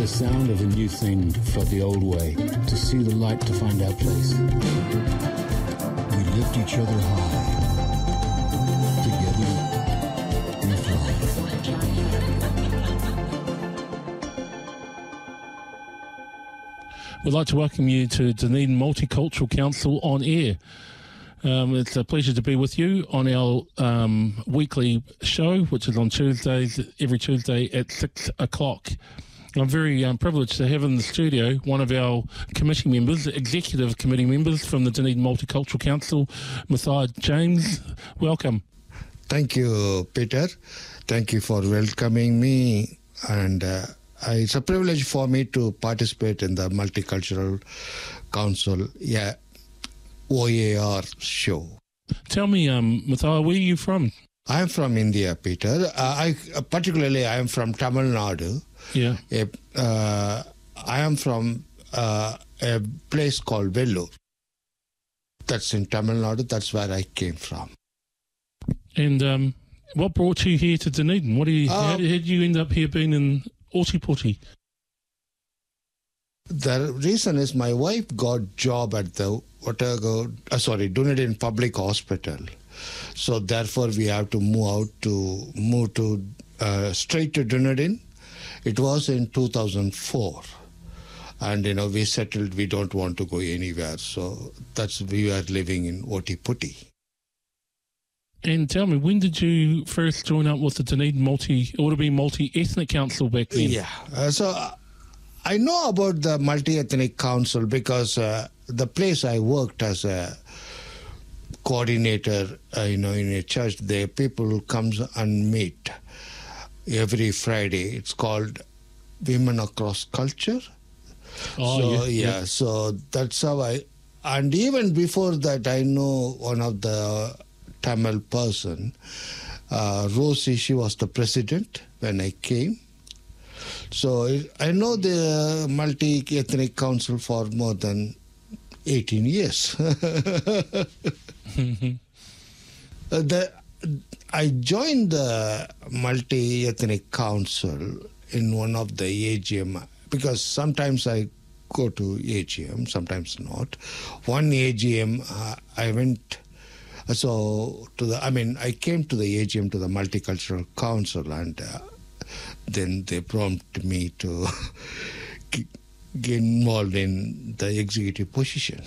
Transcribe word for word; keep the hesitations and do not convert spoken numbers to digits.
sound of a new thing to flood the old way, to see the light to find our place. We lift each other high. Together, we fly. We'd like to welcome you to Dunedin Multicultural Council on air. Um, it's a pleasure to be with you on our um, weekly show, which is on Tuesdays, every Tuesday at six o'clock. I'm very um, privileged to have in the studio one of our committee members, executive committee members from the Dunedin Multicultural Council, Matthias James. Welcome. Thank you, Peter. Thank you for welcoming me. And uh, it's a privilege for me to participate in the Multicultural Council yeah, O A R show. Tell me, um, Matthias, where are you from? I'm from India, Peter. Uh, I uh, particularly I am from Tamil Nadu. Yeah. A, uh, I am from uh, a place called Vellore. That's in Tamil Nadu. That's where I came from. And um, what brought you here to Dunedin? What do you? Uh, how, did, how did you end up here being in Ōtepoti? The reason is my wife got job at the Otago, uh, sorry, Dunedin Public Hospital. So therefore we have to move out to move to uh, straight to Dunedin. It was in two thousand four, and you know we settled. We don't want to go anywhere, so that's we were living in Ōtepoti. And tell me, when did you first join up with the Dunedin Multi, or to be Multi-Ethnic Council back then? Yeah, uh, so uh, I know about the Multi-Ethnic Council because uh, the place I worked as a coordinator, uh, you know, in a church, there people comes and meet every Friday. It's called Women Across Culture. Oh, so, yeah, yeah, yeah. so that's how I... And even before that, I know one of the Tamil person, uh, Rosie, she was the president when I came. So I know the Multi-Ethnic Council for more than eighteen years. Mm-hmm. uh, the, I joined the Multi-Ethnic Council in one of the A G M because sometimes I go to A G M, sometimes not. One A G M, uh, I went, so to the, I mean, I came to the A G M, to the Multicultural Council, and uh, then they prompted me to get involved in the executive position.